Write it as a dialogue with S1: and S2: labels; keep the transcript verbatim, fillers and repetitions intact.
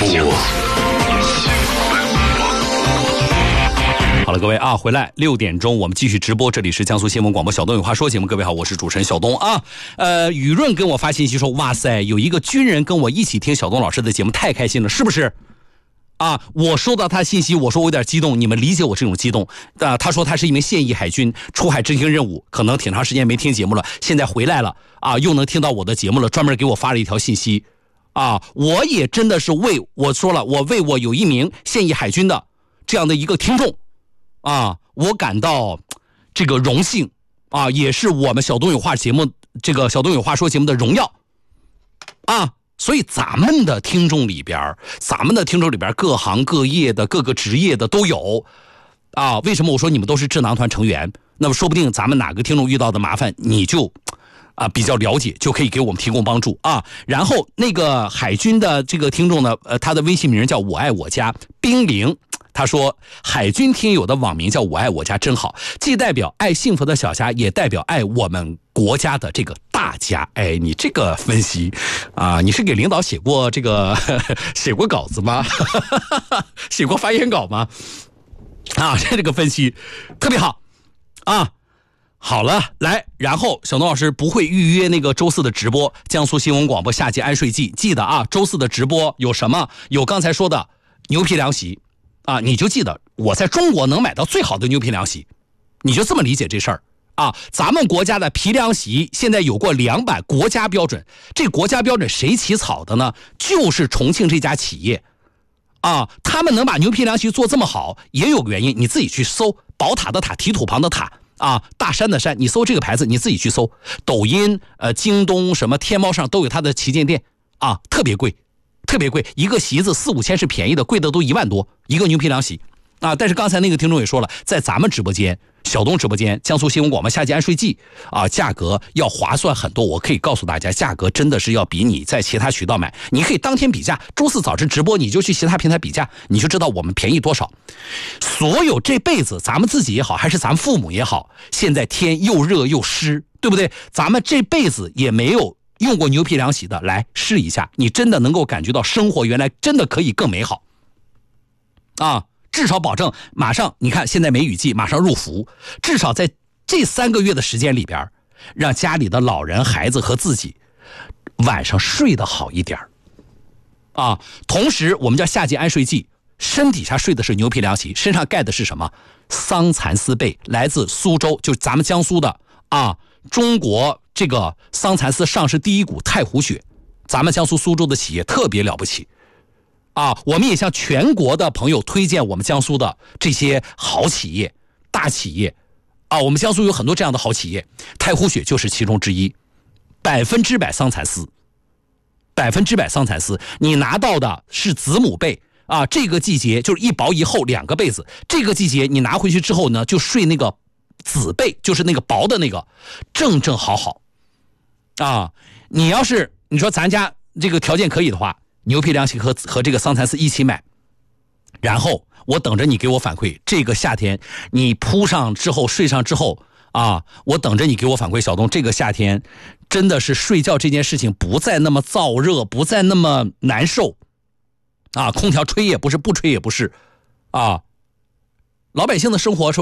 S1: 好了，各位啊，回来六点钟我们继续直播，这里是江苏新闻广播小东有话说节目。各位好，我是主持人小东啊。呃，雨润跟我发信息说，哇塞，有一个军人跟我一起听小东老师的节目，太开心了，是不是？啊，我收到他信息，我说我有点激动，你们理解我这种激动啊。他说他是一名现役海军，出海执行任务，可能挺长时间没听节目了，现在回来了啊，又能听到我的节目了，专门给我发了一条信息啊。我也真的是为我说了，我为我有一名现役海军的这样的一个听众啊，我感到这个荣幸啊，也是我们小东有话节目这个小东有话说节目的荣耀啊。所以咱们的听众里边，咱们的听众里边各行各业的各个职业的都有啊。为什么我说你们都是智囊团成员？那么说不定咱们哪个听众遇到的麻烦，你就啊比较了解，就可以给我们提供帮助啊。然后那个海军的这个听众呢，呃，他的微信名叫我爱我家冰凌。他说海军听友的网名叫我爱我家真好，既代表爱幸福的小家，也代表爱我们国家的这个大家。哎，你这个分析啊，你是给领导写过这个呵呵写过稿子吗？写过发言稿吗？啊，这个分析特别好啊。好了，来，然后小东老师不会预约那个周四的直播，江苏新闻广播夏季安睡季，记得啊，周四的直播有什么？有刚才说的牛皮凉席啊，你就记得我在中国能买到最好的牛皮凉席，你就这么理解这事儿啊。咱们国家的皮凉席现在有过两版国家标准，这国家标准谁起草的呢？就是重庆这家企业啊，他们能把牛皮凉席做这么好，也有个原因，你自己去搜，宝塔的塔，提土旁的塔啊，大山的山，你搜这个牌子，你自己去搜，抖音、呃、京东、什么天猫上都有它的旗舰店啊，特别贵。特别贵，一个席子四五千是便宜的，贵的都一万多一个牛皮凉席啊！但是刚才那个听众也说了，在咱们直播间小东直播间江苏新闻广播夏季安睡季啊，价格要划算很多。我可以告诉大家，价格真的是要比你在其他渠道买，你可以当天比价，周四早晨直播你就去其他平台比价，你就知道我们便宜多少。所有这辈子咱们自己也好，还是咱们父母也好，现在天又热又湿，对不对？咱们这辈子也没有用过牛皮凉席的，来试一下，你真的能够感觉到生活原来真的可以更美好啊！至少保证马上，你看现在梅雨季马上入伏，至少在这三个月的时间里边，让家里的老人、孩子和自己晚上睡得好一点啊。同时我们叫夏季安睡季，身体下睡的是牛皮凉席，身上盖的是什么？桑蚕丝被，来自苏州，就是咱们江苏的啊，中国这个桑蚕丝上市第一股太湖雪，咱们江苏苏州的企业特别了不起啊！我们也向全国的朋友推荐我们江苏的这些好企业、大企业啊！我们江苏有很多这样的好企业，太湖雪就是其中之一，百分之百桑蚕丝，百分之百桑蚕丝，你拿到的是子母被啊！这个季节就是一薄一厚两个被子，这个季节你拿回去之后呢，就睡那个子被，就是那个薄的那个，正正好好啊！你要是你说咱家这个条件可以的话，牛皮凉席和和这个桑蚕丝一起买，然后我等着你给我反馈。这个夏天你铺上之后睡上之后啊，我等着你给我反馈。小东，这个夏天真的是睡觉这件事情不再那么燥热，不再那么难受啊！空调吹也不是，不吹也不是啊！老百姓的生活